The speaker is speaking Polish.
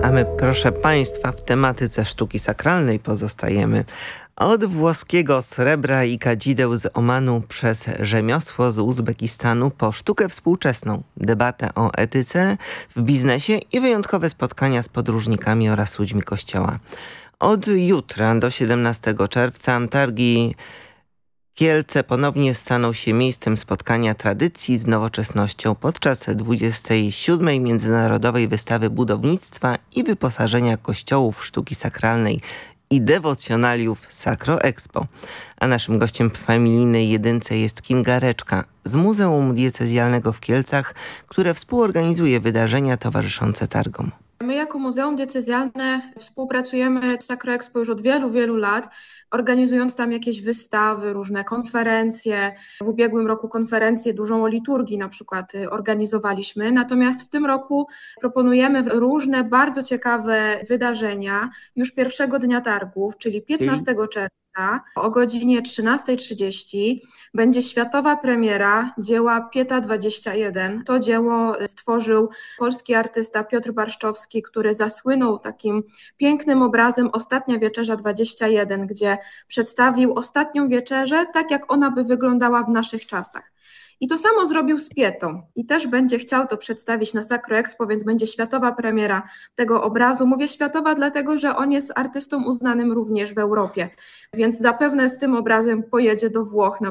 A my, proszę Państwa, w tematyce sztuki sakralnej pozostajemy. Od włoskiego srebra i kadzideł z Omanu przez rzemiosło z Uzbekistanu po sztukę współczesną, debatę o etyce w biznesie i wyjątkowe spotkania z podróżnikami oraz ludźmi Kościoła. Od jutra do 17 czerwca targi Kielce ponownie staną się miejscem spotkania tradycji z nowoczesnością podczas 27. Międzynarodowej Wystawy Budownictwa i Wyposażenia Kościołów Sztuki Sakralnej i Dewocjonaliów Sacro Expo. A naszym gościem w Familijnej Jedynce jest Kinga Reczka z Muzeum Diecezjalnego w Kielcach, które współorganizuje wydarzenia towarzyszące targom. My jako Muzeum Diecezjalne współpracujemy z Sacro Expo już od wielu, wielu lat, organizując tam jakieś wystawy, różne konferencje. W ubiegłym roku konferencję dużą o liturgii na przykład organizowaliśmy. Natomiast w tym roku proponujemy różne bardzo ciekawe wydarzenia już pierwszego dnia targów, czyli 15 czerwca. O godzinie 13:30 będzie światowa premiera dzieła Pieta 21. To dzieło stworzył polski artysta Piotr Barszczowski, który zasłynął takim pięknym obrazem Ostatnia Wieczerza 21, gdzie przedstawił ostatnią wieczerzę tak, jak ona by wyglądała w naszych czasach. I to samo zrobił z Pietą i też będzie chciał to przedstawić na Sacro Expo, więc będzie światowa premiera tego obrazu. Mówię światowa, dlatego że on jest artystą uznanym również w Europie, więc zapewne z tym obrazem pojedzie do Włoch na